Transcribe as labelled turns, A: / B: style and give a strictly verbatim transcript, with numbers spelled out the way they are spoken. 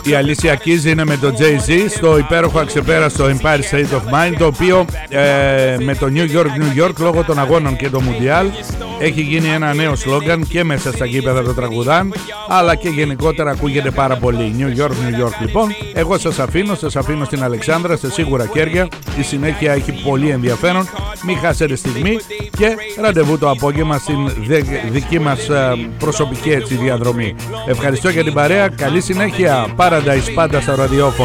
A: Η Alicia Keys είναι με το Jay-Z στο υπέροχο αξεπέραστο Empire State of Mind, το οποίο ε, με το New York, New York, λόγω των αγώνων και το Mundial, έχει γίνει ένα νέο σλόγγαν και μέσα στα γήπεδα το τραγουδάν, αλλά και γενικότερα ακούγεται πάρα πολύ. New York, New York λοιπόν. Εγώ σας αφήνω, σας αφήνω στην Αλεξάνδρα σε σίγουρα χέρια. Η συνέχεια έχει πολύ ενδιαφέρον. Μην χάσετε στιγμή και ραντεβού το απόγευμα στην δική μας προσωπική έτσι διαδρομή. Ευχαριστώ για την παρέα. Καλή συνέχεια. Paradise πάντα στο ραδιόφωνο.